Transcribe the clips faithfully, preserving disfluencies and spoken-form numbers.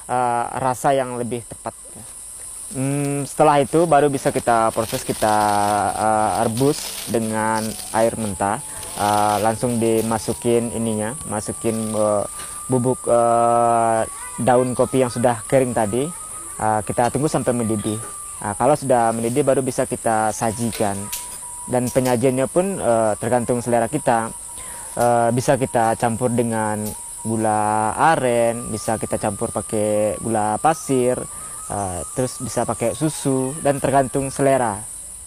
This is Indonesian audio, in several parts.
uh, rasa yang lebih tepat. Hmm, setelah itu baru bisa kita proses, kita uh, rebus dengan air mentah, uh, langsung dimasukin ininya, masukin uh, bubuk uh, daun kopi yang sudah kering tadi. Uh, kita tunggu sampai mendidih. Nah, kalau sudah mendidih baru bisa kita sajikan. Dan penyajiannya pun uh, tergantung selera kita. Uh, bisa kita campur dengan gula aren, bisa kita campur pakai gula pasir. Uh, terus bisa pakai susu, dan tergantung selera.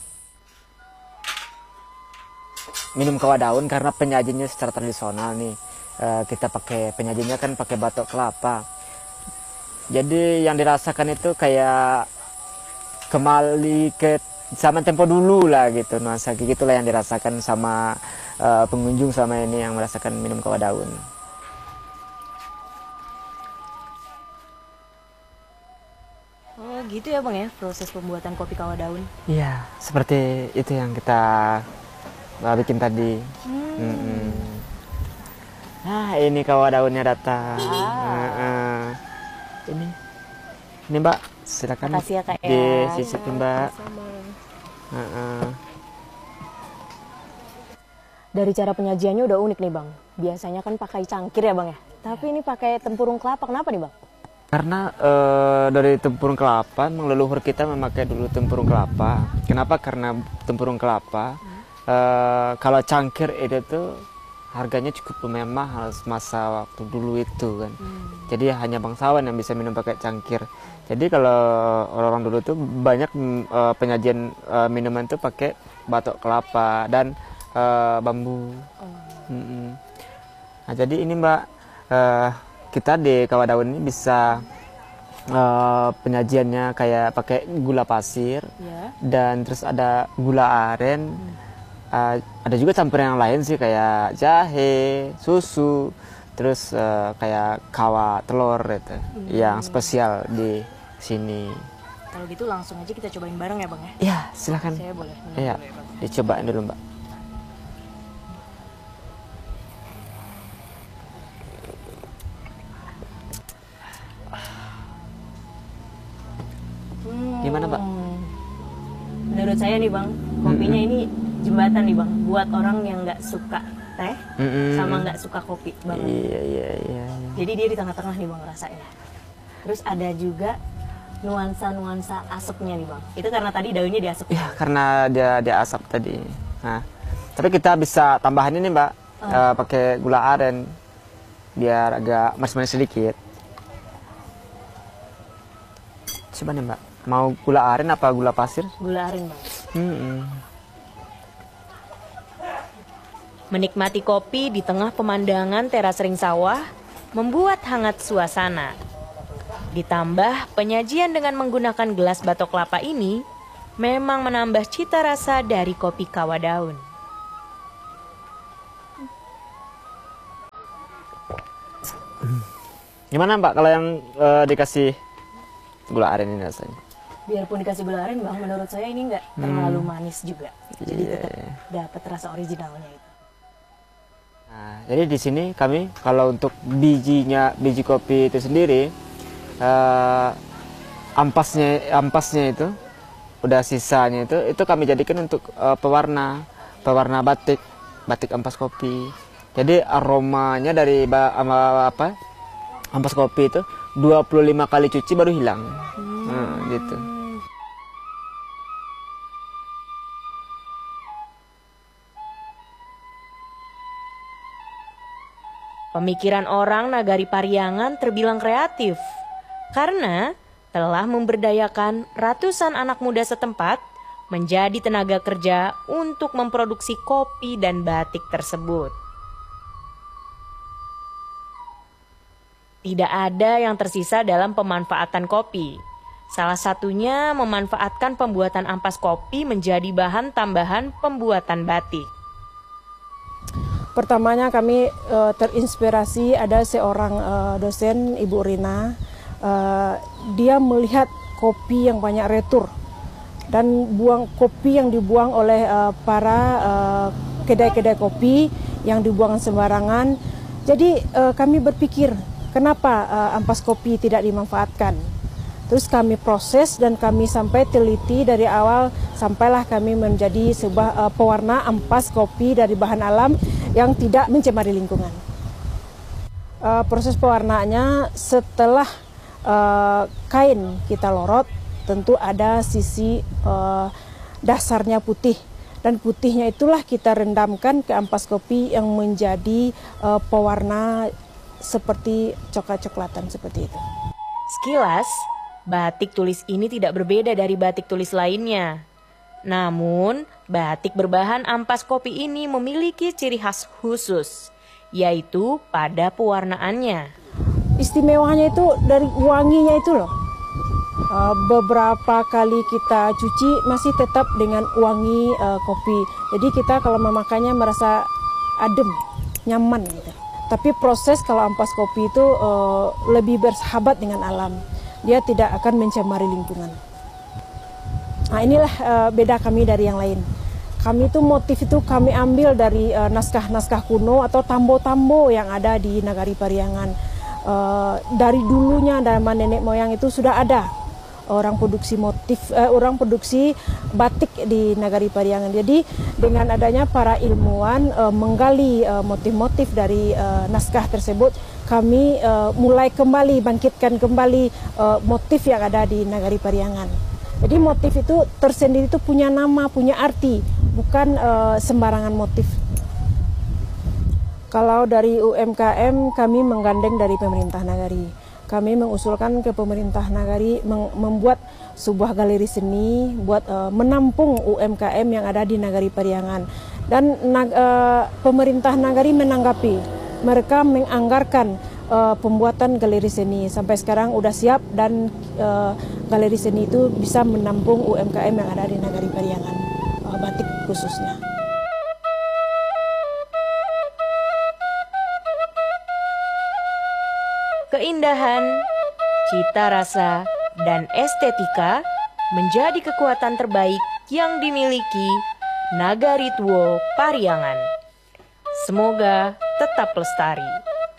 Minum kawah daun karena penyajiannya secara tradisional nih, uh, kita pakai penyajiannya kan pakai batok kelapa. Jadi yang dirasakan itu kayak kembali ke zaman tempo dulu lah gitu, nuansa gitulah yang dirasakan sama uh, pengunjung sama ini yang merasakan minum kawah daun. Oh gitu ya Bang ya, proses pembuatan kopi kawah daun? Iya, seperti itu yang kita uh, bikin tadi. Hmm. Mm-mm. Nah, ini kawah daunnya datang. Ah. Uh-uh. Ini, ini Mbak, silakan. Makasih ya Kak ya. Dicicipin Mbak. Uh-uh. Dari cara penyajiannya udah unik nih Bang. Biasanya kan pakai cangkir ya Bang ya. Tapi ini pakai tempurung kelapa, kenapa nih Bang? Karena uh, dari tempurung kelapa, memang leluhur kita memakai dulu tempurung kelapa. Kenapa? Karena tempurung kelapa, hmm. uh, kalau cangkir itu tuh harganya cukup lumayan mahal masa waktu dulu itu kan. Hmm. Jadi hanya bangsawan yang bisa minum pakai cangkir. Jadi kalau orang-orang dulu tuh banyak uh, penyajian uh, minuman tuh pakai batok kelapa dan uh, bambu. Oh. Mm-mm. Nah, jadi ini Mbak, uh, kita di kawah daun ini bisa uh, penyajiannya kayak pakai gula pasir, yeah. Dan terus ada gula aren, hmm. uh, ada juga campuran yang lain sih kayak jahe, susu, terus uh, kayak kawah telur itu, hmm. yang spesial di sini. Kalau gitu langsung aja kita cobain bareng ya Bang ya? Iya, silakan. Saya boleh. Iya, dicobain dulu Mbak. Gimana Mbak? Menurut saya nih Bang, kopinya mm-hmm. ini jembatan nih Bang, buat orang yang nggak suka teh mm-hmm. sama nggak suka kopi banget. Iya, iya, iya. Jadi dia di tengah-tengah nih Bang rasanya. Terus ada juga nuansa-nuansa asapnya nih Bang. Itu karena tadi daunnya diasap. Iya, karena dia dia asap tadi. Nah, tapi kita bisa tambahin ini Mbak, oh. uh, pakai gula aren biar agak manis-manis sedikit. Coba nih Mbak. Mau gula aren apa gula pasir? Gula aren Bang. Hmm. Menikmati kopi di tengah pemandangan teras ring sawah membuat hangat suasana. Ditambah penyajian dengan menggunakan gelas batok kelapa ini memang menambah cita rasa dari kopi kawah daun. Gimana Mbak kalau yang uh, dikasih gula aren ini rasanya? Biarpun dikasih gula aren Bang, menurut saya ini nggak terlalu hmm. manis juga. Jadi yeah. tetap dapat rasa originalnya itu. Nah, jadi di sini kami kalau untuk bijinya, biji kopi itu sendiri, uh, ampasnya, ampasnya itu, udah sisanya itu, itu kami jadikan untuk uh, pewarna, pewarna batik, batik ampas kopi. Jadi aromanya dari apa, ampas kopi itu dua puluh lima kali cuci baru hilang. Hmm. Nah, gitu. Pemikiran orang Nagari Pariangan terbilang kreatif karena telah memberdayakan ratusan anak muda setempat menjadi tenaga kerja untuk memproduksi kopi dan batik tersebut. Tidak ada yang tersisa dalam pemanfaatan kopi. Salah satunya memanfaatkan pembuatan ampas kopi menjadi bahan tambahan pembuatan batik. Pertamanya kami uh, terinspirasi ada seorang uh, dosen, Ibu Rina. Uh, dia melihat kopi yang banyak retur dan buang kopi yang dibuang oleh uh, para uh, kedai-kedai kopi yang dibuang sembarangan. Jadi uh, kami berpikir kenapa uh, ampas kopi tidak dimanfaatkan. Terus kami proses dan kami sampai teliti dari awal sampailah kami menjadi sebuah uh, pewarna ampas kopi dari bahan alam yang tidak mencemari lingkungan. Uh, proses pewarnaannya setelah uh, kain kita lorot, tentu ada sisi uh, dasarnya putih. Dan putihnya itulah kita rendamkan ke ampas kopi yang menjadi uh, pewarna seperti coklat-coklatan seperti itu. Sekilas, batik tulis ini tidak berbeda dari batik tulis lainnya. Namun, batik berbahan ampas kopi ini memiliki ciri khas khusus, yaitu pada pewarnaannya. Istimewanya itu dari wanginya itu loh. Uh, beberapa kali kita cuci masih tetap dengan wangi uh, kopi. Jadi kita kalau memakainya merasa adem, nyaman gitu. Tapi proses kalau ampas kopi itu uh, lebih bersahabat dengan alam. Dia tidak akan mencemari lingkungan. Nah, inilah uh, beda kami dari yang lain. Kami itu motif itu kami ambil dari uh, naskah-naskah kuno atau tambo-tambo yang ada di Nagari Pariangan. Uh, dari dulunya zaman nenek moyang itu sudah ada orang produksi motif, uh, orang produksi batik di Nagari Pariangan. Jadi dengan adanya para ilmuwan uh, menggali uh, motif-motif dari uh, naskah tersebut, kami uh, mulai kembali bangkitkan kembali uh, motif yang ada di Nagari Pariangan. Jadi motif itu tersendiri itu punya nama, punya arti, bukan uh, sembarangan motif. Kalau dari U M K M kami menggandeng dari pemerintah Nagari. Kami mengusulkan ke pemerintah Nagari membuat sebuah galeri seni buat uh, menampung U M K M yang ada di Nagari Pariangan. Dan uh, pemerintah Nagari menanggapi, mereka menganggarkan uh, pembuatan galeri seni. Sampai sekarang udah siap dan uh, galeri seni itu bisa menampung U M K M yang ada di Nagari Pariangan, uh, batik khususnya. Keindahan, cita rasa, dan estetika menjadi kekuatan terbaik yang dimiliki Nagari Tuo Pariangan. Semoga tetap lestari.